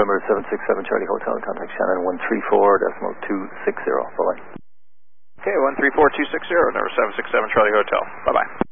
November 767 Charlie Hotel, contact Shannon 134.260. Bye-bye. Okay, 134.260, number 767 Charlie Hotel. Bye-bye.